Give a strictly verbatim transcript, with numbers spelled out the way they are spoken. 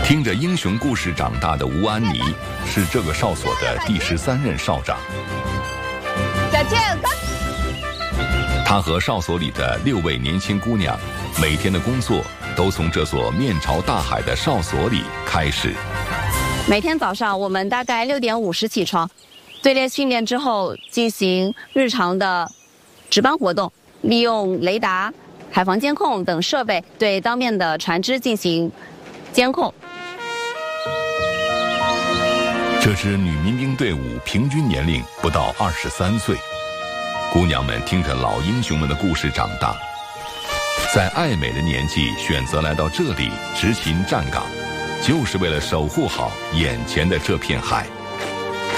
听着英雄故事长大的吴安妮，是这个哨所的第十三任哨长。 小倩， 她和哨所里的六位年轻姑娘，每天的工作都从这所面朝大海的哨所里开始。 每天早上我们大概六点五十起床，队列训练之后进行日常的值班活动，利用雷达、海防监控等设备对当面的船只进行监控。 这支女民兵队伍平均年龄不到二十三岁，姑娘们听着老英雄们的故事长大，在爱美的年纪选择来到这里执勤站岗，就是为了守护好眼前的这片海。